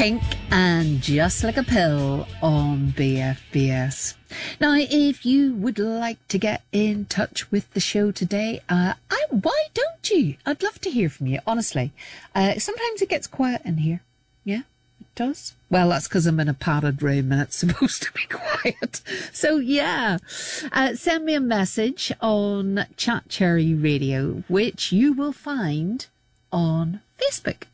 Pink and Just Like a Pill on BFBS. Now, if you would like to get in touch with the show today, why don't you? I'd love to hear from you, honestly. Sometimes it gets quiet in here. Yeah, it does. Well, that's because I'm in a padded room and it's supposed to be quiet. So, yeah, send me a message on Chat Cherry Radio, which you will find on Facebook.